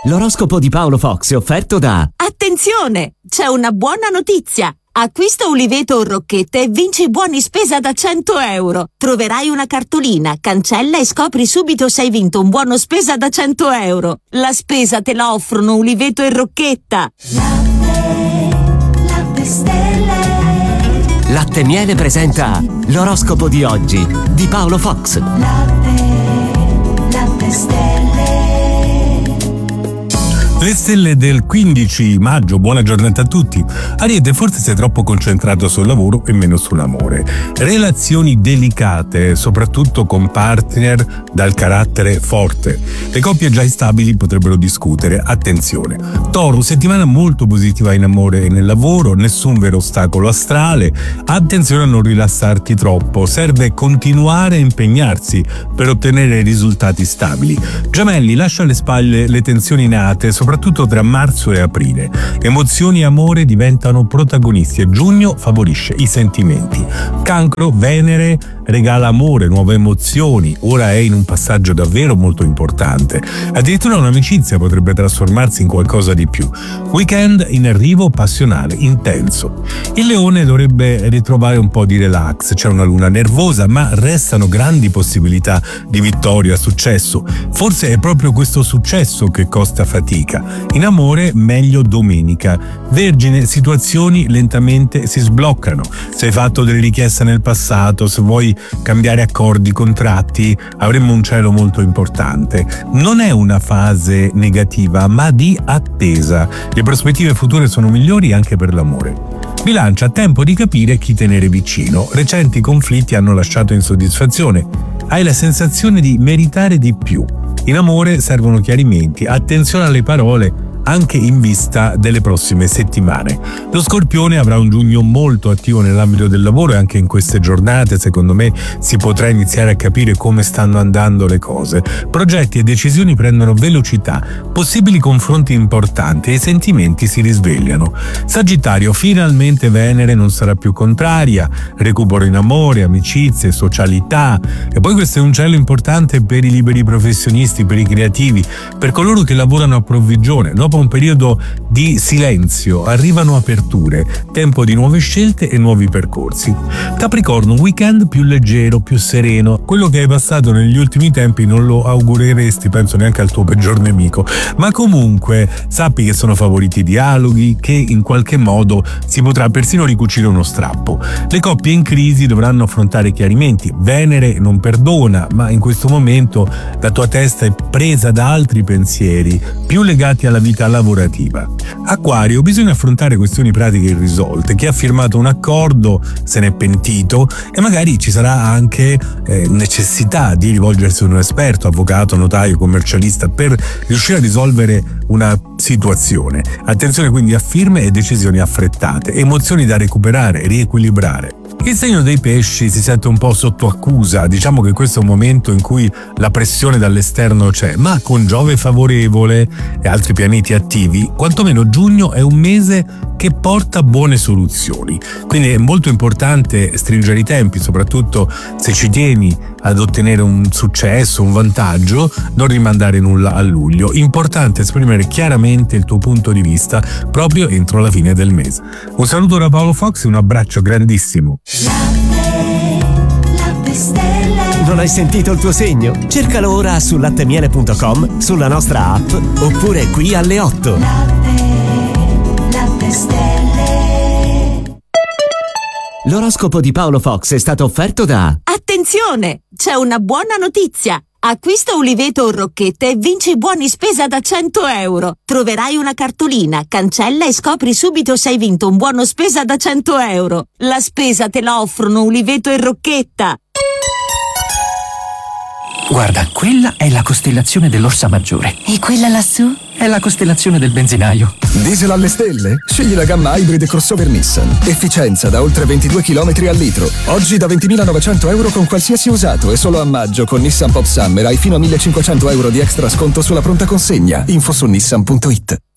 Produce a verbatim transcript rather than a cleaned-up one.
L'oroscopo di Paolo Fox è offerto da... Attenzione! C'è una buona notizia! Acquista Uliveto o Rocchette e vinci buoni spesa da cento euro. Troverai una cartolina, cancella e scopri subito se hai vinto un buono spesa da cento euro. La spesa te la offrono Uliveto e Rocchetta. Latte, latte stelle. Latte Miele presenta l'oroscopo di oggi di Paolo Fox. Latte, latte stelle. Le stelle del quindici maggio, buona giornata a tutti. Ariete, forse sei troppo concentrato sul lavoro e meno sull'amore. Relazioni delicate, soprattutto con partner dal carattere forte. Le coppie già stabili potrebbero discutere, attenzione. Toro, settimana molto positiva in amore e nel lavoro, nessun vero ostacolo astrale. Attenzione a non rilassarti troppo, serve continuare a impegnarsi per ottenere risultati stabili. Gemelli, lascia alle spalle le tensioni nate, soprattutto tra marzo e aprile. Emozioni e amore diventano protagonisti e giugno favorisce i sentimenti. Cancro, Venere regala amore, nuove emozioni, ora è in un passaggio davvero molto importante. Addirittura un'amicizia potrebbe trasformarsi in qualcosa di più. Weekend in arrivo passionale, intenso. Il Leone dovrebbe ritrovare un po' di relax, c'è una luna nervosa, ma restano grandi possibilità di vittoria, successo. Forse è proprio questo successo che costa fatica. In amore meglio domenica. Vergine, situazioni lentamente si sbloccano. Se hai fatto delle richieste nel passato, se vuoi cambiare accordi, contratti, avremo un cielo molto importante. Non è una fase negativa, ma di attesa. Le prospettive future sono migliori anche per l'amore. Bilancia, tempo di capire chi tenere vicino. Recenti conflitti hanno lasciato insoddisfazione. Hai la sensazione di meritare di più. In amore servono chiarimenti, attenzione alle parole anche in vista delle prossime settimane. Lo Scorpione avrà un giugno molto attivo nell'ambito del lavoro e anche in queste giornate secondo me si potrà iniziare a capire come stanno andando le cose. Progetti e decisioni prendono velocità, possibili confronti importanti e i sentimenti si risvegliano. Sagittario, finalmente Venere non sarà più contraria, recupero in amore, amicizie, socialità. E poi questo è un cielo importante per i liberi professionisti, per i creativi, per coloro che lavorano a provvigione. Dopo un periodo di silenzio arrivano aperture, tempo di nuove scelte e nuovi percorsi. Capricorno, un weekend più leggero, più sereno. Quello che hai passato negli ultimi tempi non lo augureresti, penso, neanche al tuo peggior nemico, ma comunque sappi che sono favoriti dialoghi, che in qualche modo si potrà persino ricucire uno strappo. Le coppie in crisi dovranno affrontare chiarimenti. Venere non perdona, ma in questo momento la tua testa è presa da altri pensieri, più legati alla vita lavorativa. Acquario, bisogna affrontare questioni pratiche irrisolte. Chi ha firmato un accordo se n'è pentito e magari ci sarà anche eh, necessità di rivolgersi a un esperto, avvocato, notaio, commercialista per riuscire a risolvere una situazione. Attenzione quindi a firme e decisioni affrettate, emozioni da recuperare, riequilibrare. Il segno dei pesci si sente un po' sotto accusa, diciamo che questo è un momento in cui la pressione dall'esterno c'è, ma con Giove favorevole e altri pianeti attivi, quantomeno giugno è un mese che porta buone soluzioni. Quindi è molto importante stringere i tempi, soprattutto se ci tieni ad ottenere un successo, un vantaggio, non rimandare nulla a luglio. Importante esprimere chiaramente il tuo punto di vista proprio entro la fine del mese. Un saluto da Paolo Fox e un abbraccio grandissimo. Latte, latte stelle. Non hai sentito il tuo segno? Cercalo ora su lattemiele punto com, sulla nostra app oppure qui alle otto. Latte, latte stelle. L'oroscopo di Paolo Fox è stato offerto da... Attenzione! C'è una buona notizia! Acquista Uliveto o Rocchette e vinci buoni spesa da cento euro. Troverai una cartolina, cancella e scopri subito se hai vinto un buono spesa da cento euro. La spesa te la offrono Uliveto e Rocchetta. Guarda, quella è la costellazione dell'Orsa Maggiore. E quella lassù? È la costellazione del benzinaio. Diesel alle stelle? Scegli la gamma Hybrid crossover Nissan. Efficienza da oltre ventidue chilometri al litro. Oggi da ventimilanovecento euro con qualsiasi usato e solo a maggio con Nissan Pop Summer hai fino a millecinquecento euro di extra sconto sulla pronta consegna. Info su nissan punto it.